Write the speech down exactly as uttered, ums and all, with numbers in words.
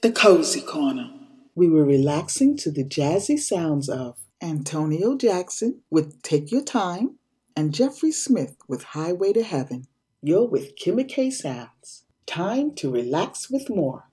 The Cozy Corner. We were relaxing to the jazzy sounds of Antonio Jackson with Take Your Time and Jeffrey Smith with Highway to Heaven. You're with Kimmy K Sounds. Time to relax with more.